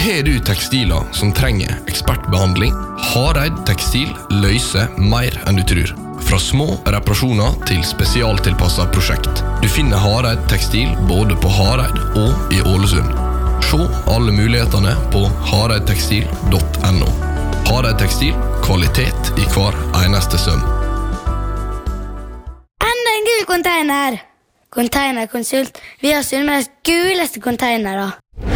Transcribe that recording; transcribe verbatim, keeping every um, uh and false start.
Har du tekstiler som trenger ekspertbehandling? Hareid Tekstil løser mer enn du tror. Fra små reparasjoner til spesialtilpasset prosjekt. Du finner Hareid Tekstil både på Hareid og i Ålesund. Se alle mulighetene på hareidtekstil punktum no. Hareid Tekstil, kvalitet i hver eneste søm. Enda en gul container! Containerkonsult. Vi har Sunnmøres guleste containere.